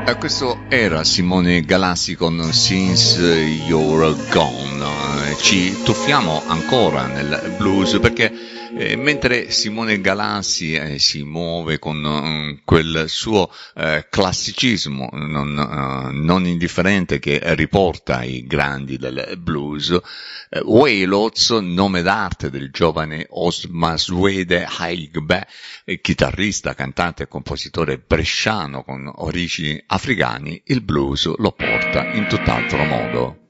Questo era Simone Galassi con Since You're Gone. Ci tuffiamo ancora nel blues perché mentre Simone Galassi si muove con quel suo classicismo non indifferente che riporta i grandi del blues, Wailots, nome d'arte del giovane Osmaswede Haigbe, chitarrista, cantante e compositore bresciano con origini africani, il blues lo porta in tutt'altro modo.